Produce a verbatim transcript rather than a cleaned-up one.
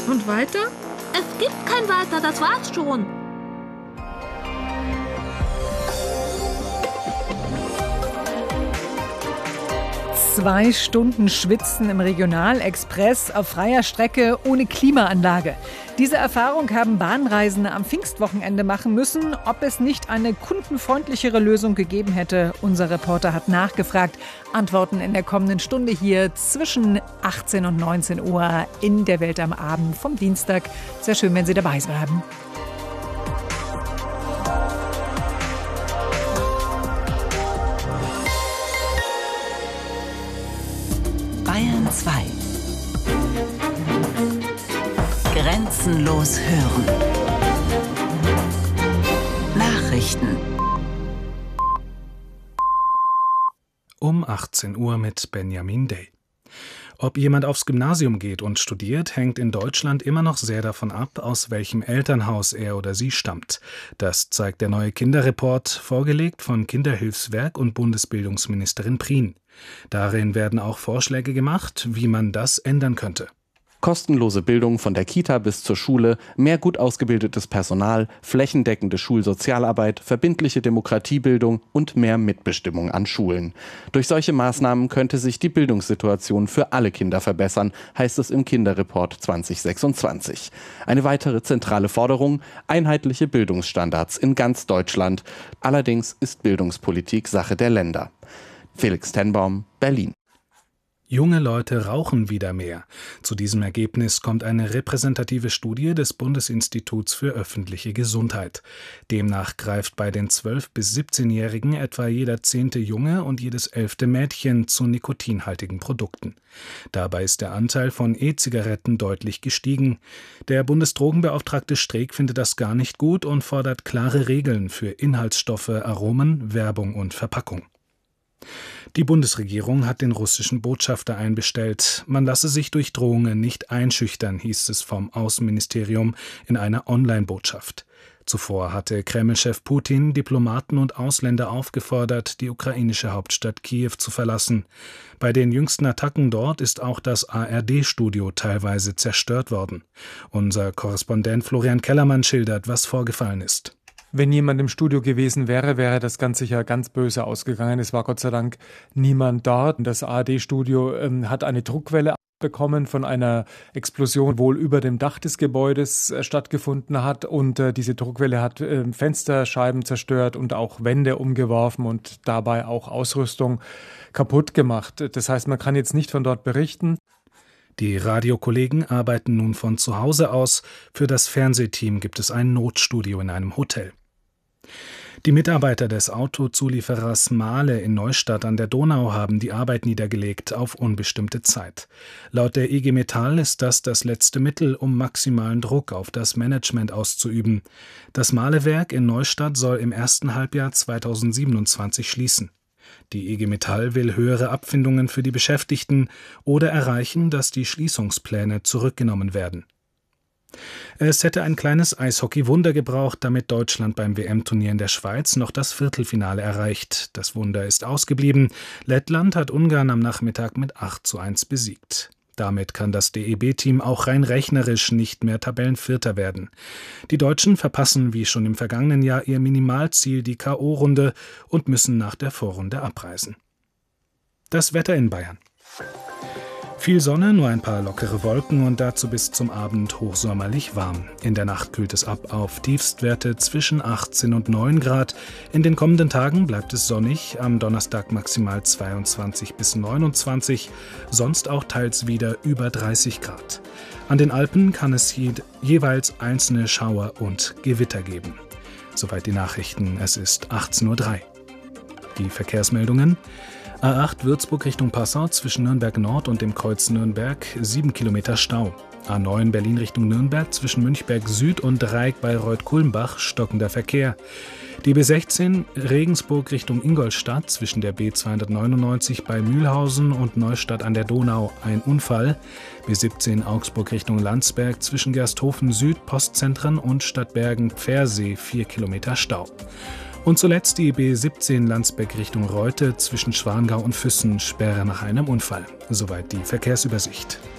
Und weiter? Es gibt kein Weiter, das war's schon. Zwei Stunden Schwitzen im Regionalexpress auf freier Strecke ohne Klimaanlage. Diese Erfahrung haben Bahnreisende am Pfingstwochenende machen müssen. Ob es nicht eine kundenfreundlichere Lösung gegeben hätte, unser Reporter hat nachgefragt. Antworten in der kommenden Stunde hier zwischen achtzehn und neunzehn Uhr in der Welt am Abend vom Dienstag. Sehr schön, wenn Sie dabei bleiben. Bayern zwei. Grenzenlos hören. Nachrichten. Um achtzehn Uhr mit Benjamin Day. Ob jemand aufs Gymnasium geht und studiert, hängt in Deutschland immer noch sehr davon ab, aus welchem Elternhaus er oder sie stammt. Das zeigt der neue Kinderreport, vorgelegt von Kinderhilfswerk und Bundesbildungsministerin Prien. Darin werden auch Vorschläge gemacht, wie man das ändern könnte. Kostenlose Bildung von der Kita bis zur Schule, mehr gut ausgebildetes Personal, flächendeckende Schulsozialarbeit, verbindliche Demokratiebildung und mehr Mitbestimmung an Schulen. Durch solche Maßnahmen könnte sich die Bildungssituation für alle Kinder verbessern, heißt es im Kinderreport zwanzig sechsundzwanzig. Eine weitere zentrale Forderung: einheitliche Bildungsstandards in ganz Deutschland. Allerdings ist Bildungspolitik Sache der Länder. Felix Tenbaum, Berlin. Junge Leute rauchen wieder mehr. Zu diesem Ergebnis kommt eine repräsentative Studie des Bundesinstituts für öffentliche Gesundheit. Demnach greift bei den zwölf- bis siebzehnjährigen etwa jeder zehnte Junge und jedes elfte Mädchen zu nikotinhaltigen Produkten. Dabei ist der Anteil von E-Zigaretten deutlich gestiegen. Der Bundesdrogenbeauftragte Streeck findet das gar nicht gut und fordert klare Regeln für Inhaltsstoffe, Aromen, Werbung und Verpackung. Die Bundesregierung hat den russischen Botschafter einbestellt. Man lasse sich durch Drohungen nicht einschüchtern, hieß es vom Außenministerium in einer Online-Botschaft. Zuvor hatte Kreml-Chef Putin Diplomaten und Ausländer aufgefordert, die ukrainische Hauptstadt Kiew zu verlassen. Bei den jüngsten Attacken dort ist auch das A R D-Studio teilweise zerstört worden. Unser Korrespondent Florian Kellermann schildert, was vorgefallen ist. Wenn jemand im Studio gewesen wäre, wäre das ganz sicher ganz böse ausgegangen. Es war Gott sei Dank niemand dort. Das A R D-Studio ähm, hat eine Druckwelle bekommen von einer Explosion, wohl über dem Dach des Gebäudes äh, stattgefunden hat. Und äh, diese Druckwelle hat äh, Fensterscheiben zerstört und auch Wände umgeworfen und dabei auch Ausrüstung kaputt gemacht. Das heißt, man kann jetzt nicht von dort berichten. Die Radiokollegen arbeiten nun von zu Hause aus. Für das Fernsehteam gibt es ein Notstudio in einem Hotel. Die Mitarbeiter des Autozulieferers Mahle in Neustadt an der Donau haben die Arbeit niedergelegt auf unbestimmte Zeit. Laut der I G Metall ist das das letzte Mittel, um maximalen Druck auf das Management auszuüben. Das Mahlewerk in Neustadt soll im ersten Halbjahr zweitausendsiebenundzwanzig schließen. Die I G Metall will höhere Abfindungen für die Beschäftigten oder erreichen, dass die Schließungspläne zurückgenommen werden. Es hätte ein kleines Eishockey-Wunder gebraucht, damit Deutschland beim W M-Turnier in der Schweiz noch das Viertelfinale erreicht. Das Wunder ist ausgeblieben. Lettland hat Ungarn am Nachmittag mit acht zu eins besiegt. Damit kann das D E B-Team auch rein rechnerisch nicht mehr Tabellenvierter werden. Die Deutschen verpassen wie schon im vergangenen Jahr ihr Minimalziel, die K O-Runde, und müssen nach der Vorrunde abreisen. Das Wetter in Bayern. Viel Sonne, nur ein paar lockere Wolken und dazu bis zum Abend hochsommerlich warm. In der Nacht kühlt es ab auf Tiefstwerte zwischen achtzehn und neun Grad. In den kommenden Tagen bleibt es sonnig, am Donnerstag maximal zweiundzwanzig bis neunundzwanzig, sonst auch teils wieder über dreißig Grad. An den Alpen kann es je, jeweils einzelne Schauer und Gewitter geben. Soweit die Nachrichten, es ist achtzehn Uhr drei. Die Verkehrsmeldungen: A acht Würzburg Richtung Passau zwischen Nürnberg Nord und dem Kreuz Nürnberg sieben Kilometer Stau. A neun Berlin Richtung Nürnberg zwischen Münchberg Süd und Dreieck-Bayreuth-Kulmbach stockender Verkehr. Die B sechzehn Regensburg Richtung Ingolstadt zwischen der B zweihundertneunundneunzig bei Mühlhausen und Neustadt an der Donau ein Unfall. B siebzehn Augsburg Richtung Landsberg zwischen Gersthofen Süd, Postzentren und Stadtbergen-Pfersee vier Kilometer Stau. Und zuletzt die B siebzehn Landsberg Richtung Reute zwischen Schwangau und Füssen, Sperre nach einem Unfall. Soweit die Verkehrsübersicht.